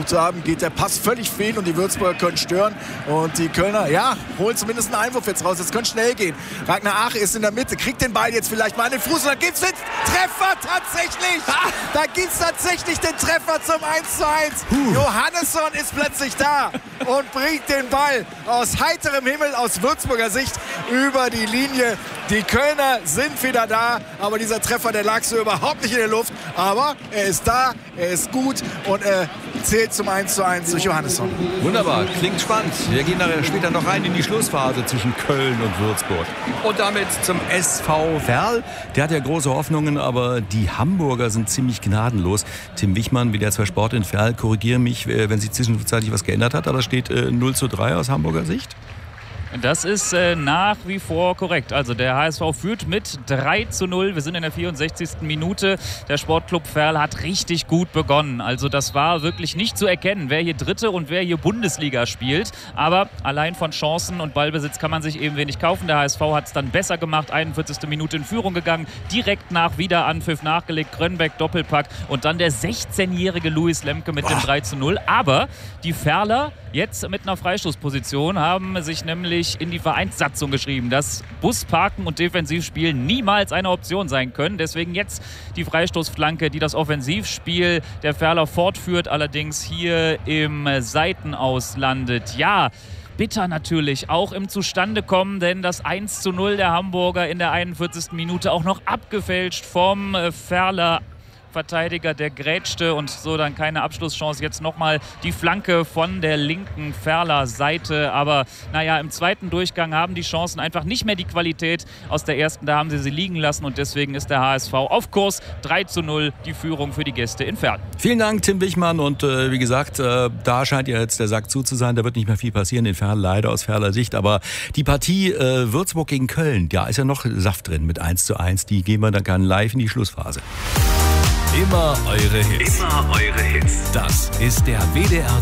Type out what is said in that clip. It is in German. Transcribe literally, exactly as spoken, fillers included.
versucht zu haben, geht der Pass völlig fehl und die Würzburger können stören. Und die Kölner, ja, holen zumindest einen Einwurf jetzt raus. Es könnte schnell gehen. Ragnar Ache ist in der Mitte, kriegt den Ball jetzt vielleicht mal an den Fuß und dann gibt's den Treffer tatsächlich. Ah, da gibt's tatsächlich den Treffer zum eins zu eins. Huh. Johannesson ist plötzlich da und bringt den Ball aus heiterem Himmel, aus Würzburger Sicht, über die Linie. Die Kölner sind wieder da, aber dieser Treffer, der lag so überhaupt nicht in der Luft. Aber er ist da, er ist gut und er zählt zum eins zu eins durch Johannesson. Wunderbar, klingt spannend. Wir gehen nachher später noch rein in die Schlussphase zwischen Köln und Würzburg. Und damit zum S V Verl. Der hat ja große Hoffnungen, aber die Hamburger sind ziemlich gnadenlos. Tim Wichmann, wie der zwei Sport in Verl, korrigiere mich, wenn sich zwischenzeitlich was geändert hat, aber steht äh, null zu drei aus Hamburger Sicht. Das ist äh, nach wie vor korrekt. Also der H S V führt mit drei zu null. Wir sind in der vierundsechzigsten Minute. Der Sportclub Verl hat richtig gut begonnen. Also das war wirklich nicht zu erkennen, wer hier Dritte und wer hier Bundesliga spielt. Aber allein von Chancen und Ballbesitz kann man sich eben wenig kaufen. Der H S V hat es dann besser gemacht. einundvierzigste Minute in Führung gegangen. Direkt nach Wiederanpfiff nachgelegt. Grönbeck Doppelpack. Und dann der sechzehnjährige Luis Lemke mit dem drei zu null. Aber die Verler jetzt mit einer Freistoßposition haben sich nämlich in die Vereinssatzung geschrieben, dass Busparken und Defensivspiel niemals eine Option sein können. Deswegen jetzt die Freistoßflanke, die das Offensivspiel der Verler fortführt, allerdings hier im Seitenaus landet. Ja, bitter natürlich auch im Zustandekommen, denn das eins zu null der Hamburger in der einundvierzigsten Minute auch noch abgefälscht vom Verler Verteidiger, der grätschte und so dann keine Abschlusschance. Jetzt nochmal die Flanke von der linken Verler Seite. Aber naja, im zweiten Durchgang haben die Chancen einfach nicht mehr die Qualität aus der ersten. Da haben sie sie liegen lassen und deswegen ist der H S V auf Kurs. drei zu null die Führung für die Gäste in Verl. Vielen Dank, Tim Wichmann. Und äh, wie gesagt, äh, da scheint ja jetzt der Sack zu zu sein. Da wird nicht mehr viel passieren in Verl, leider aus Verler Sicht. Aber die Partie äh, Würzburg gegen Köln, da ist ja noch Saft drin mit eins zu eins. Die gehen wir dann live in die Schlussphase. Immer eure Hits. Immer eure Hits. Das ist der W D R